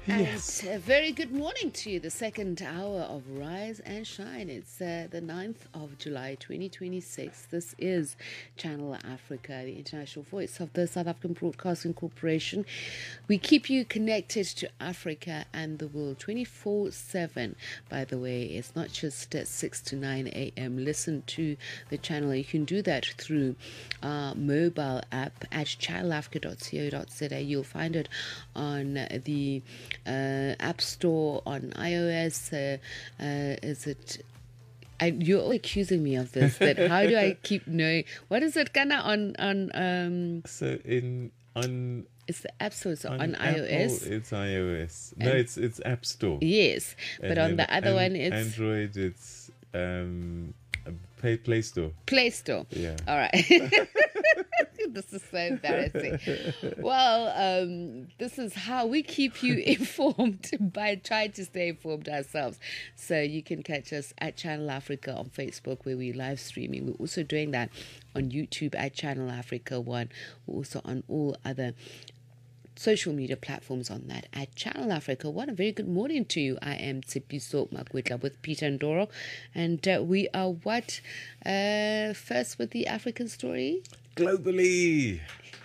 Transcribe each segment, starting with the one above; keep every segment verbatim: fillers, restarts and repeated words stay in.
Yes. And a very good morning to you, the second hour of Rise and Shine. It's uh, the ninth of July, twenty twenty-six. This is Channel Africa, the international voice of the South African Broadcasting Corporation. We keep you connected to Africa and the world twenty-four seven. By the way, it's not just at six to nine a.m. Listen to the channel. You can do that through our mobile app at channel africa dot co dot za. You'll find it on the uh, App Store, on iOS. Uh, uh, is it? I, you're all accusing me of this. That how do I keep knowing? What is it, Kana? On on um. So in on It's the App Store. So on, on Apple, iOS. it's iOS. No, And- it's it's App Store. Yes, And but on then the other an- one, it's Android. It's um, Play Play Store. Play Store. Yeah. All right. This is so embarrassing. Well, um, this is how we keep you informed by trying to stay informed ourselves. So you can catch us at Channel Africa on Facebook, where we're live streaming. We're also doing that on YouTube at Channel Africa One. We're also on all other social media platforms on that at Channel Africa. What a very good morning to you. I am Tshepiso Makwetla with Peter Ndoro, and uh, we are what? Uh, first with the African story. Globally.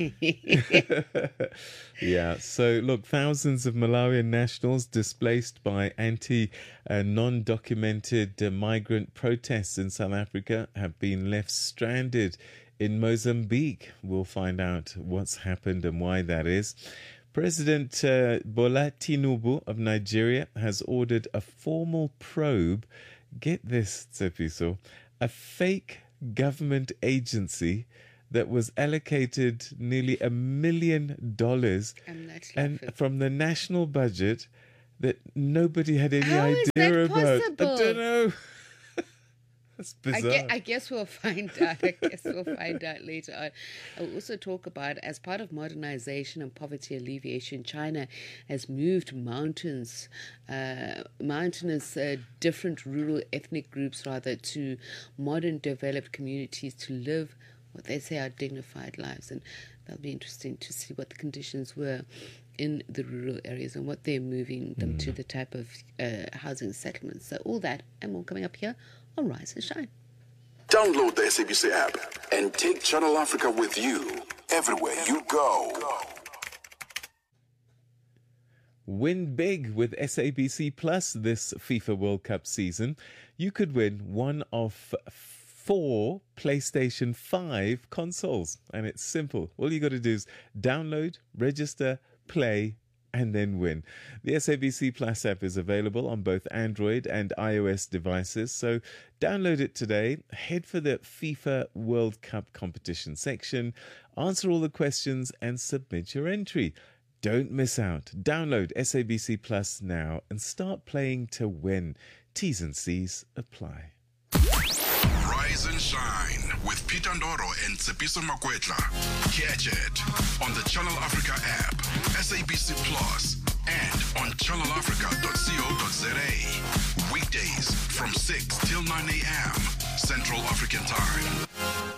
Yeah, so look, thousands of Malawian nationals displaced by anti uh, non-documented uh, migrant protests in South Africa have been left stranded in Mozambique. We'll find out what's happened and why that is. President uh, Bola Tinubu of Nigeria has ordered a formal probe. Get this, Tsepiso, a fake government agency that was allocated nearly a million dollars I'm not and laughing. from the national budget that nobody had any How idea is that about. I possible? don't know. That's I bizarre. guess, I guess we'll find out. I guess we'll find out later on. I'll also talk about, as part of modernization and poverty alleviation, China has moved mountains, uh, mountainous, uh, different rural ethnic groups, rather, to modern developed communities to live what they say are dignified lives. And that'll be interesting to see what the conditions were in the rural areas and what they're moving them Mm. to, the type of uh, housing settlements. So all that and more coming up here on Rise and Shine. Download the S A B C app and take Channel Africa with you everywhere you go. Win big with S A B C Plus this FIFA World Cup season. You could win one of four PlayStation five consoles, and it's simple. All you got to do is download, register, play, and then win. The S A B C Plus app is available on both Android and iOS devices, so download it today. Head for the FIFA World Cup competition section, answer all the questions, and submit your entry. Don't miss out. Download S A B C Plus now and start playing to win. T's and C's apply. Rise and Shine with Peter Ndoro and Tsepiso Makwetla. Catch it on the Channel Africa app, S A B C Plus, and on channel africa dot co dot za. Weekdays from six till nine a.m. Central African Time.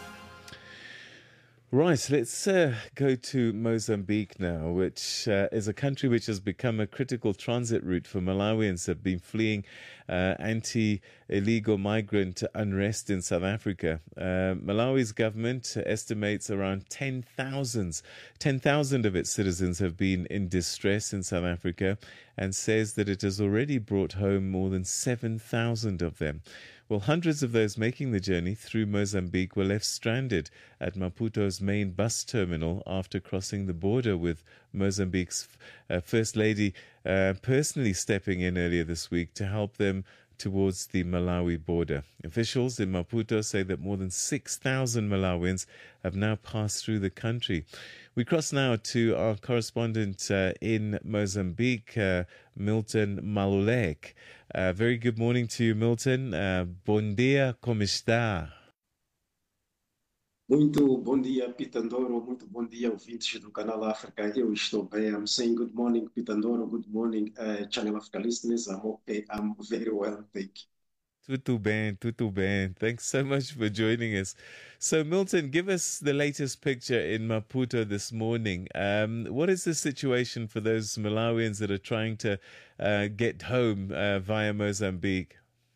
Right, let's uh, go to Mozambique now, which uh, is a country which has become a critical transit route for Malawians who have been fleeing uh, anti-illegal migrant unrest in South Africa. Uh, Malawi's government estimates around ten thousand ten thousand of its citizens have been in distress in South Africa and says that it has already brought home more than seven thousand of them. Well, hundreds of those making the journey through Mozambique were left stranded at Maputo's main bus terminal after crossing the border, with Mozambique's uh, First Lady uh, personally stepping in earlier this week to help them towards the Malawi border. Officials in Maputo say that more than six thousand Malawians have now passed through the country. We cross now to our correspondent uh, in Mozambique, uh, Milton Malulek. Uh, very good morning to you, Milton. Uh, bom dia, como está? Muito bom dia, Peter Ndoro. Muito bom dia, ouvintes do Canal África. Eu estou bem. I'm saying good morning, Peter Ndoro. Good morning, uh, Channel Africa listeners. I'm okay. I'm very well, thank you. Tutu Ben, Tutu Ben. Thanks so much for joining us. So, Milton, give us the latest picture in Maputo this morning. Um, what is the situation for those Malawians that are trying to uh, get home uh, via Mozambique?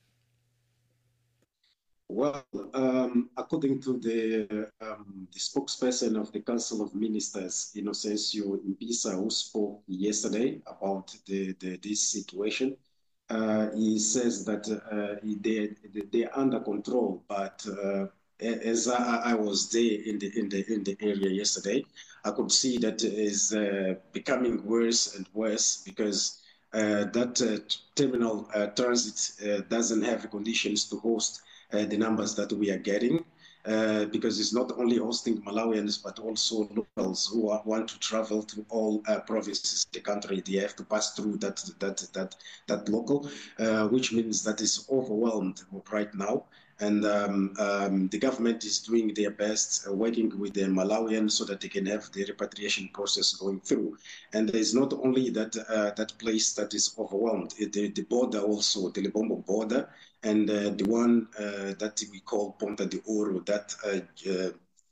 Well, um, according to the, um, the spokesperson of the Council of Ministers, Inocencio Impisa, who spoke yesterday about the, the, this situation, uh, he says that uh, they, they're under control, but uh, as I, I was there in the, in, the, in the area yesterday, I could see that it is uh, becoming worse and worse because uh, that uh, terminal uh, transit uh, doesn't have conditions to host Uh, the numbers that we are getting, uh, because it's not only hosting Malawians, but also locals who are, want to travel to all uh, provinces in the country. They have to pass through that that that that local, uh, which means that is overwhelmed right now. And um, um, the government is doing their best, uh, working with the Malawians so that they can have the repatriation process going through. And there's not only that uh, that place that is overwhelmed, it, the, the border also, the Lebombo border, and uh, the one uh, that we call Ponta de Oro, that uh, uh,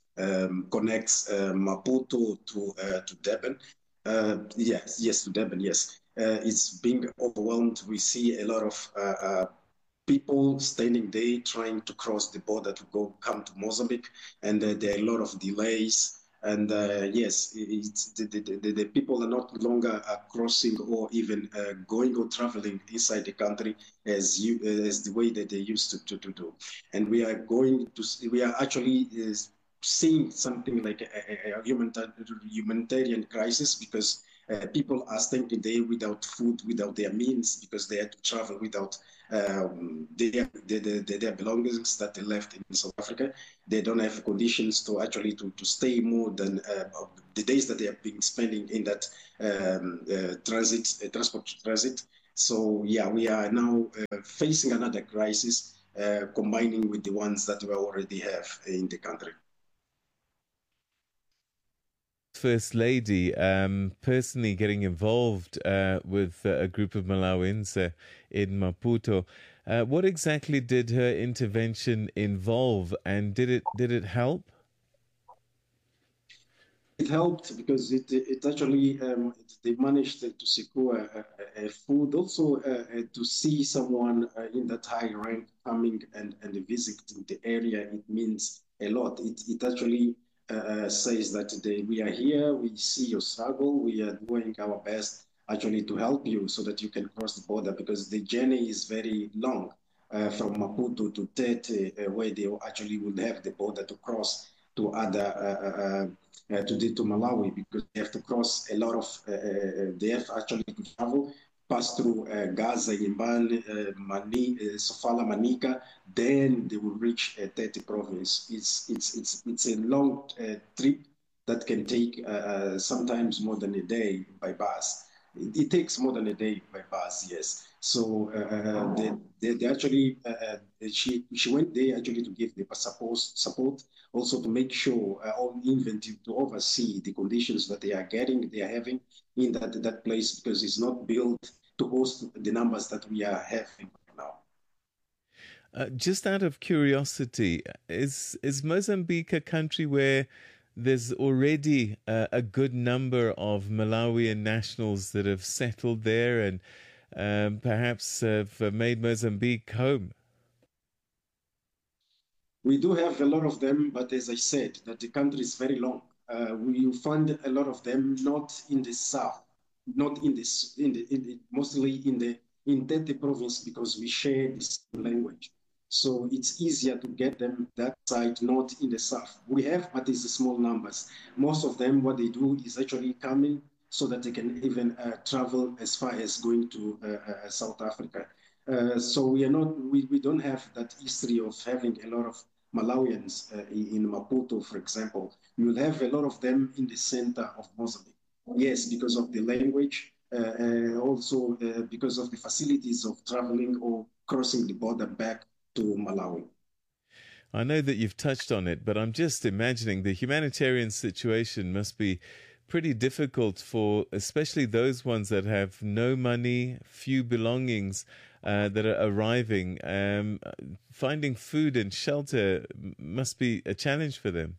um, connects uh, Maputo to uh, to Durban. Uh, yes, yes, to Durban, yes. Uh, it's being overwhelmed. We see a lot of uh, uh, people standing there trying to cross the border to go come to Mozambique, and uh, there are a lot of delays. And uh, yes, it's, the, the, the, the people are not longer uh, crossing or even uh, going or traveling inside the country as you as the way that they used to, to, to do. And we are going to we are actually uh, seeing something like a, a humanitarian crisis because uh, people are standing there without food, without their means, because they had to travel without um, their, their, their, their belongings that they left in South Africa. They don't have conditions to actually to, to stay more than uh, the days that they have been spending in that um, uh, transit, uh, transport transit. So yeah, we are now uh, facing another crisis, uh, combining with the ones that we already have in the country. First Lady um, personally getting involved uh, with uh, a group of Malawians uh, in Maputo. Uh, what exactly did her intervention involve, and did it did it help? It helped because it it actually um, it, they managed to secure a, a food, also uh, to see someone uh, in that high rank coming and and visiting the area. It means a lot. It it actually uh, says that they, we are here, we see your struggle, we are doing our best actually to help you so that you can cross the border, because the journey is very long uh, from Maputo to Tete, uh, where they actually will have the border to cross to other uh, uh, uh, to, to Malawi, because they have to cross a lot of, uh, they have actually to travel, pass through uh, Gaza, Yimban, uh, Mani, uh, Sofala, Manica, then they will reach uh, Tete province. It's, it's, it's, it's a long uh, trip that can take uh, sometimes more than a day by bus. It, it takes more than a day by bus, yes. So uh, they, they, they actually, uh, she, she went there actually to give the support, support also to make sure, uh, on even to, to oversee the conditions that they are getting, they are having in that, that place, because it's not built to host the numbers that we are having now. Uh, just out of curiosity, is is Mozambique a country where there's already uh, a good number of Malawian nationals that have settled there and um, perhaps have made Mozambique home? We do have a lot of them, but as I said, that the country is very long. Uh, we find a lot of them not in the south, not in this, in the, in the mostly in the in Tete province, because we share the same language. So it's easier to get them that side, not in the south. We have, but it's small numbers. Most of them, what they do is actually coming so that they can even uh, travel as far as going to uh, uh, South Africa. Uh, so we are not, we, we don't have that history of having a lot of Malawians uh, in Maputo, for example. You will have a lot of them in the center of Mozambique. Yes, because of the language, uh, uh, also uh, because of the facilities of traveling or crossing the border back to Malawi. I know that you've touched on it, but I'm just imagining the humanitarian situation must be pretty difficult for especially those ones that have no money, few belongings. uh, that are arriving. Um, finding food and shelter must be a challenge for them.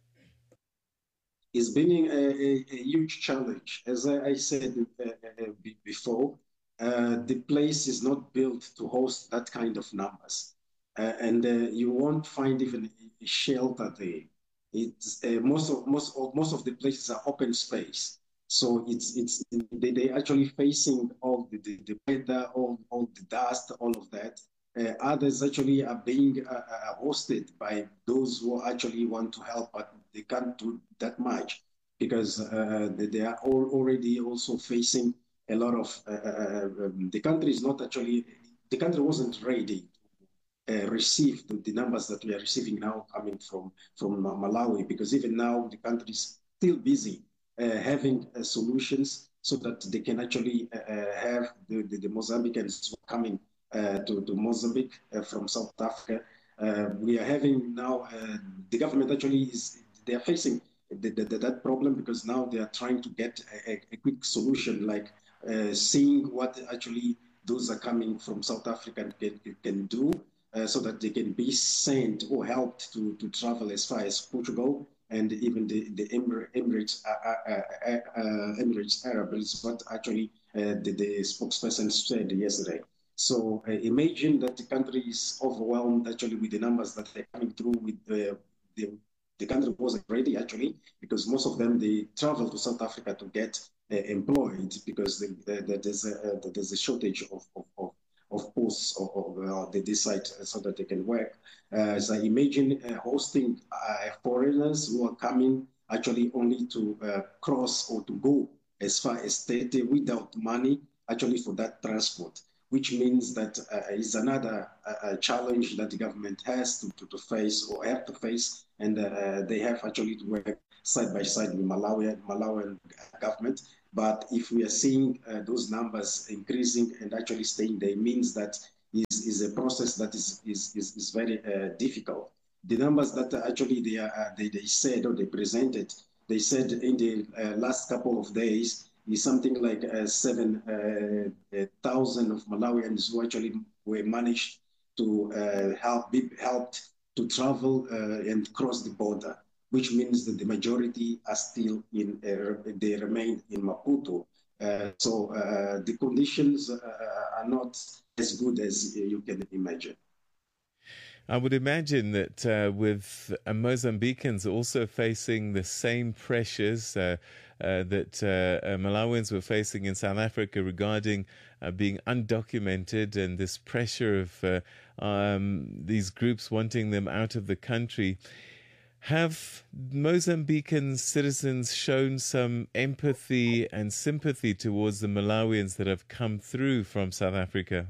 It's been a, a, a huge challenge. As I, I said uh, uh, before, uh, the place is not built to host that kind of numbers. Uh, and uh, you won't find even a shelter there. It's uh, most of most of most of the places are open space, so it's it's they they actually facing all the, the, the weather, all all the dust, all of that. Uh, others actually are being uh, uh, hosted by those who actually want to help, but they can't do that much because uh, they, they are all already also facing a lot of. Uh, uh, um, the country is not actually the country wasn't ready uh, receive the, the numbers that we are receiving now coming from, from Malawi, because even now the country is still busy uh, having uh, solutions so that they can actually uh, have the, the, the Mozambicans coming uh, to, to Mozambique uh, from South Africa. Uh, we are having now, uh, the government actually is, they are facing the, the, the, that problem because now they are trying to get a, a quick solution, like uh, seeing what actually those are coming from South Africa can, can do. Uh, so that they can be sent or helped to, to travel as far as Portugal and even the, the Emirates, uh, uh, uh, uh, Emirates Arab is what actually uh, the, the spokesperson said yesterday. So uh, imagine that the country is overwhelmed actually with the numbers that are coming through with the, the, the country wasn't ready actually because most of them, they travel to South Africa to get uh, employed because the, the, there's, a, there's a shortage of, of, of of posts or, or uh, they decide so that they can work. Uh, so imagine uh, hosting uh, foreigners who are coming actually only to uh, cross or to go as far as state without money actually for that transport, which means that uh, is another uh, challenge that the government has to, to, to face or have to face, and uh, they have actually to work side by side with Malawi, Malawian government. But if we are seeing uh, those numbers increasing and actually staying there, it means that is, is a process that is, is, is, is very uh, difficult. The numbers that actually they, are, uh, they, they said or they presented, they said in the uh, last couple of days is something like uh, seven thousand uh, of Malawians who actually were managed to uh, help, be helped to travel uh, and cross the border, which means that the majority are still in, uh, they remain in Maputo. Uh, so uh, the conditions uh, are not as good as you can imagine. I would imagine that uh, with uh, Mozambicans also facing the same pressures uh, uh, that uh, uh, Malawians were facing in South Africa regarding uh, being undocumented and this pressure of uh, um, these groups wanting them out of the country. Have Mozambican citizens shown some empathy and sympathy towards the Malawians that have come through from South Africa?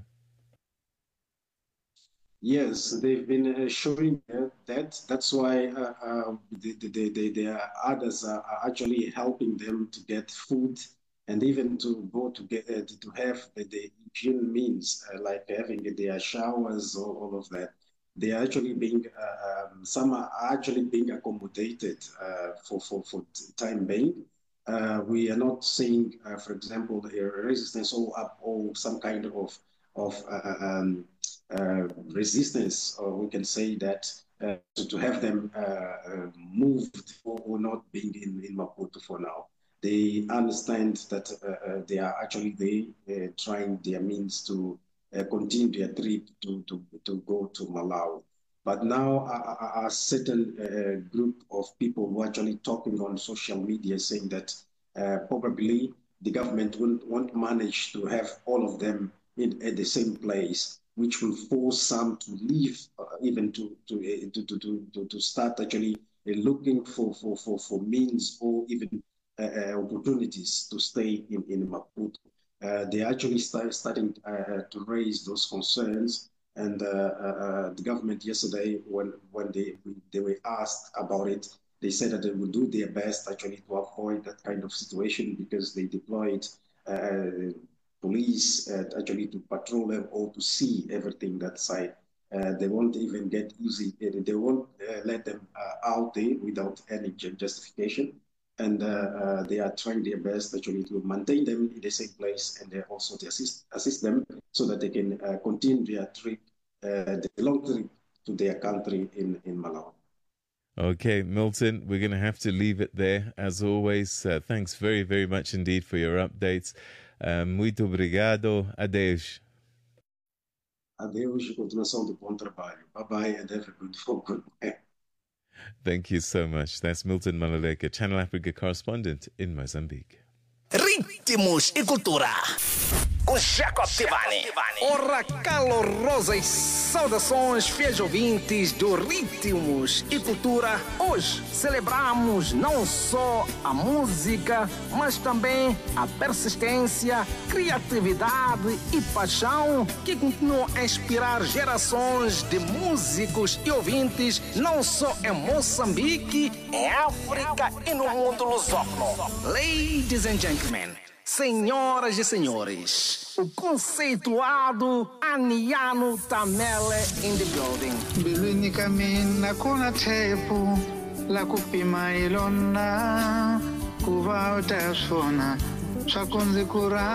Yes, they've been uh, showing uh, that. That's why uh, uh, the, the, the, the others are actually helping them to get food and even to go to get uh, to have the, the hygiene means, uh, like having their showers or all of that. They are actually being, uh, um, some are actually being accommodated uh, for, for, for time being. Uh, we are not seeing, uh, for example, a resistance or up or some kind of of uh, um, uh, resistance, or we can say that uh, to, to have them uh, moved or, or not being in, in Maputo for now. They understand that uh, they are actually there uh, trying their means to uh, continue their trip to, to, to go to Malawi. But now a, a certain uh, group of people who are actually talking on social media saying that uh, probably the government won't, won't manage to have all of them in, at the same place, which will force some to leave, uh, even to to, uh, to to to to start actually uh, looking for, for for for means or even uh, uh, opportunities to stay in in Maputo. Uh, they actually start starting uh, to raise those concerns, and uh, uh, the government yesterday, when when they they were asked about it, they said that they will do their best actually to avoid that kind of situation because they deployed uh, police uh, actually to patrol them or to see everything that side. Uh, they won't even get easy. They won't uh, let them uh, out there without any justification. And uh, uh, they are trying their best actually to maintain them in the same place and also to assist assist them so that they can uh, continue their trip, uh, the long trip to their country in, in Malawi. Okay, Milton, we're going to have to leave it there. As always, uh, thanks very, very much indeed for your updates. Uh, muito obrigado. Adeus. Adeus e continuação do bom trabalho. Bye-bye and have a good good night. Thank you so much. That's Milton Maluleke, Channel Africa correspondent in Mozambique. Ritmos e cultura. Com Jacob Tivani. Ora, calorosas saudações, fiéis ouvintes do Ritmos e Cultura. Hoje celebramos não só a música, mas também a persistência, criatividade e paixão que continuam a inspirar gerações de músicos e ouvintes, não só em Moçambique, em África e no mundo lusófono. Ladies and gentlemen, senhoras e senhores, o conceituado Aniano Tamele in the building. Bilwini kamina kuna tepu la kupima ilona kuva utasona swakunzi kura